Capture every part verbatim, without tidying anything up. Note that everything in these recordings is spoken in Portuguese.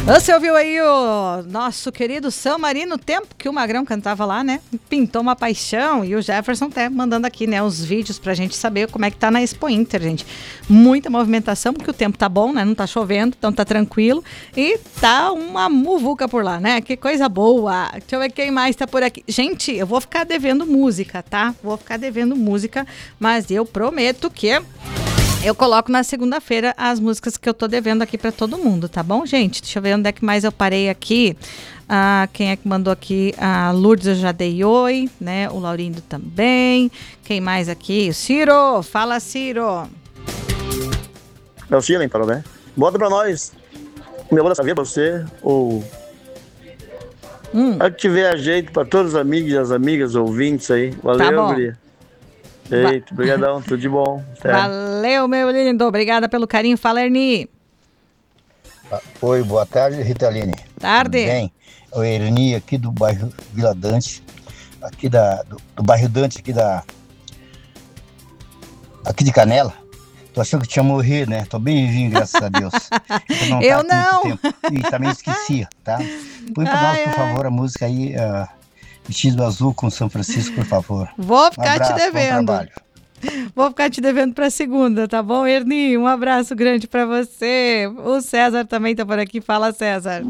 Você ouviu aí o nosso querido São Marino, tempo que o Magrão cantava lá, né? Pintou uma paixão, e o Jefferson até mandando aqui, né, os vídeos pra gente saber como é que tá na Expo Inter, gente. Muita movimentação, porque o tempo tá bom, né? Não tá chovendo, então tá tranquilo. E tá uma muvuca por lá, né? Que coisa boa. Deixa eu ver quem mais tá por aqui. Gente, eu vou ficar devendo música, tá? Vou ficar devendo música, mas eu prometo que eu coloco na segunda-feira as músicas que eu tô devendo aqui pra todo mundo, tá bom, gente? Deixa eu ver onde é que mais eu parei aqui. Ah, quem é que mandou aqui? A Lourdes eu já dei oi, né? O Laurindo também. Quem mais aqui? O Ciro. Fala, Ciro. É o Chile, então, né? Bota pra nós. Minha banda sabia pra você, ou... Hum. A que tiver jeito pra todos os amigos e as amigas ouvintes aí. Valeu, Tá bom. guria. Eita, brigadão, tudo de bom. Até. Valeu, meu lindo. Obrigada pelo carinho. Fala, Erni. Oi, boa tarde, Ritaline. Tarde. Tudo bem? É o Erni aqui do bairro Vila Dante, aqui da, do, do bairro Dante, aqui da... aqui de Canela. Tô achando que tinha morrido, né? Tô bem vivinho, graças a Deus. Não Eu tá não. muito tempo. E também esquecia, tá? Põe pra nós, Ai, por ai. favor, a música aí, uh, Vestido Azul com São Francisco, por favor. Vou Um ficar abraço, te bom devendo. trabalho. Vou ficar te devendo pra segunda, tá bom, Erni? Um abraço grande pra você. O César também tá por aqui. Fala, César.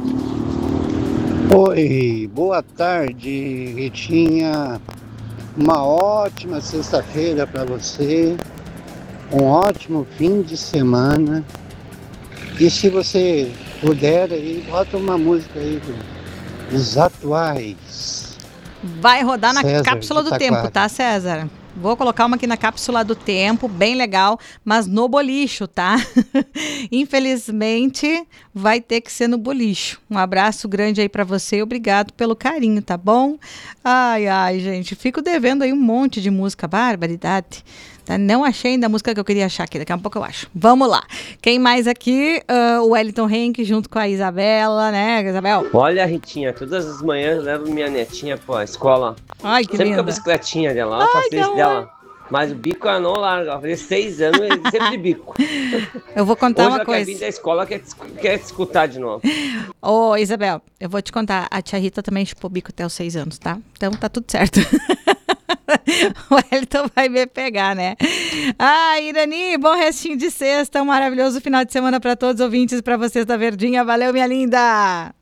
Oi, boa tarde, Ritinha. Uma ótima sexta-feira para você. Um ótimo fim de semana. E se você puder aí, bota uma música aí dos atuais. Vai rodar na César, cápsula de do Taquara. tempo, tá, César? Vou colocar uma aqui na cápsula do tempo, bem legal, mas no bolicho, tá? Infelizmente, vai ter que ser no bolicho. Um abraço grande aí pra você e obrigado pelo carinho, tá bom? Ai, ai, gente, fico devendo aí um monte de música, barbaridade. Tá? Não achei ainda a música que eu queria achar aqui, daqui a pouco eu acho. Vamos lá. Quem mais aqui? Uh, o Wellington Henk junto com a Isabela, né, Isabel? Olha, Ritinha, todas as manhãs eu levo minha netinha pra escola. Ai, que Sempre com a linda. bicicletinha dela, Ai, ela faz que isso amor. dela. Mas o bico ela não larga, ela faz seis anos e sempre de bico. Eu vou contar Hoje uma ela coisa. quer vir da escola, quer, te- quer te escutar de novo. Ô, Isabel, eu vou te contar. A tia Rita também chupou bico até os seis anos, tá? Então tá tudo certo. O Wellington vai me pegar, né? Ah, Irani, bom restinho de sexta. Um maravilhoso final de semana para todos os ouvintes, para vocês da Verdinha. Valeu, minha linda!